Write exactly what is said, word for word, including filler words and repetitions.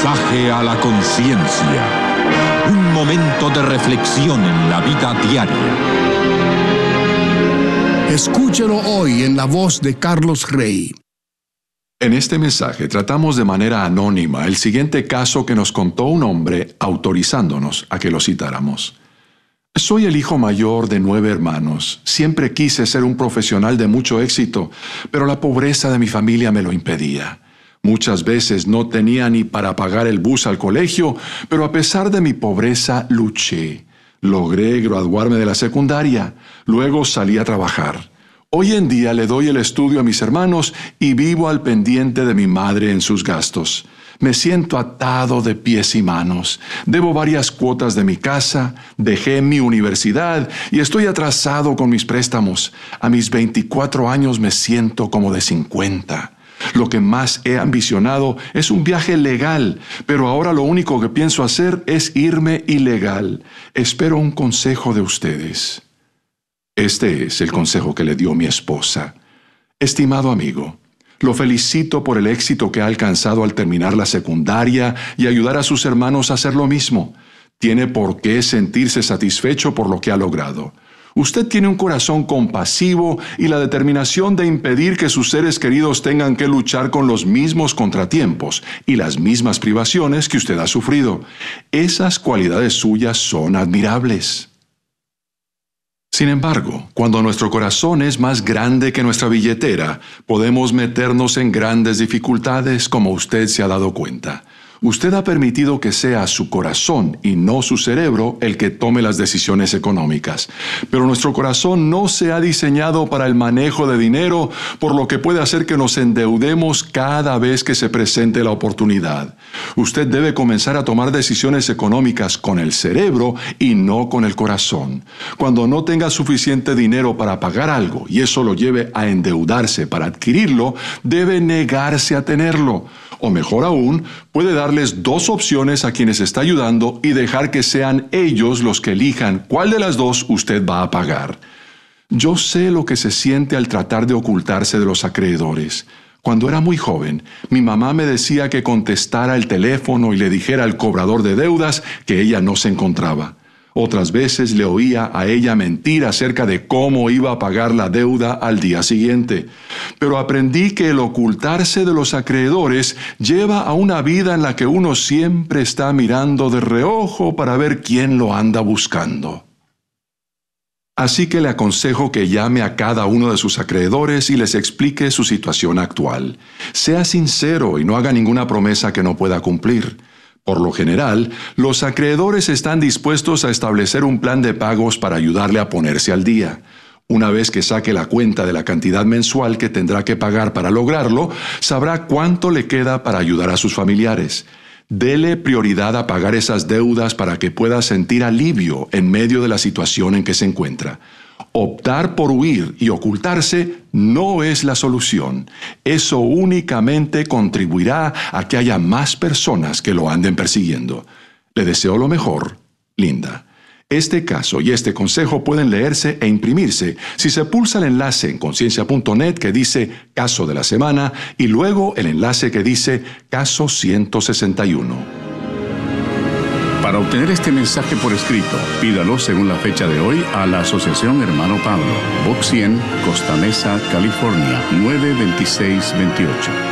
Mensaje a la conciencia. Un momento de reflexión en la vida diaria. Escúchelo hoy en la voz de Carlos Rey. En este mensaje tratamos de manera anónima el siguiente caso que nos contó un hombre autorizándonos a que lo citáramos. Soy el hijo mayor de nueve hermanos. Siempre quise ser un profesional de mucho éxito, pero la pobreza de mi familia me lo impedía. Muchas veces no tenía ni para pagar el bus al colegio, pero a pesar de mi pobreza luché. Logré graduarme de la secundaria, luego salí a trabajar. Hoy en día le doy el estudio a mis hermanos y vivo al pendiente de mi madre en sus gastos. Me siento atado de pies y manos. Debo varias cuotas de mi casa, dejé mi universidad y estoy atrasado con mis préstamos. A mis veinticuatro años me siento como de cincuenta. Lo que más he ambicionado es un viaje legal, pero ahora lo único que pienso hacer es irme ilegal. Espero un consejo de ustedes. Este es el consejo que le dio mi esposa. Estimado amigo, lo felicito por el éxito que ha alcanzado al terminar la secundaria y ayudar a sus hermanos a hacer lo mismo. Tiene por qué sentirse satisfecho por lo que ha logrado. Usted tiene un corazón compasivo y la determinación de impedir que sus seres queridos tengan que luchar con los mismos contratiempos y las mismas privaciones que usted ha sufrido. Esas cualidades suyas son admirables. Sin embargo, cuando nuestro corazón es más grande que nuestra billetera, podemos meternos en grandes dificultades, como usted se ha dado cuenta. Usted ha permitido que sea su corazón y no su cerebro el que tome las decisiones económicas. Pero nuestro corazón no se ha diseñado para el manejo de dinero, por lo que puede hacer que nos endeudemos cada vez que se presente la oportunidad. Usted debe comenzar a tomar decisiones económicas con el cerebro y no con el corazón. Cuando no tenga suficiente dinero para pagar algo y eso lo lleve a endeudarse para adquirirlo, debe negarse a tenerlo. O mejor aún, puede darles dos opciones a quienes está ayudando y dejar que sean ellos los que elijan cuál de las dos usted va a pagar. Yo sé lo que se siente al tratar de ocultarse de los acreedores. Cuando era muy joven, mi mamá me decía que contestara el teléfono y le dijera al cobrador de deudas que ella no se encontraba. Otras veces le oía a ella mentir acerca de cómo iba a pagar la deuda al día siguiente. Pero aprendí que el ocultarse de los acreedores lleva a una vida en la que uno siempre está mirando de reojo para ver quién lo anda buscando. Así que le aconsejo que llame a cada uno de sus acreedores y les explique su situación actual. Sea sincero y no haga ninguna promesa que no pueda cumplir. Por lo general, los acreedores están dispuestos a establecer un plan de pagos para ayudarle a ponerse al día. Una vez que saque la cuenta de la cantidad mensual que tendrá que pagar para lograrlo, sabrá cuánto le queda para ayudar a sus familiares. Dele prioridad a pagar esas deudas para que pueda sentir alivio en medio de la situación en que se encuentra. Optar por huir y ocultarse no es la solución. Eso únicamente contribuirá a que haya más personas que lo anden persiguiendo. Le deseo lo mejor, Linda. Este caso y este consejo pueden leerse e imprimirse si se pulsa el enlace en conciencia punto net que dice Caso de la Semana y luego el enlace que dice Caso ciento sesenta y uno. Para obtener este mensaje por escrito, pídalo según la fecha de hoy a la Asociación Hermano Pablo, Box cien, Costa Mesa, California, nueve dos seis dos ocho.